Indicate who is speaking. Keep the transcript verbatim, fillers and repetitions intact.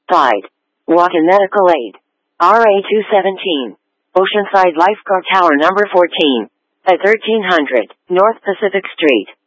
Speaker 1: Died. Walk-in medical aid. R A two seventeen. Oceanside Lifeguard Tower number fourteen. At thirteen hundred North Pacific Street.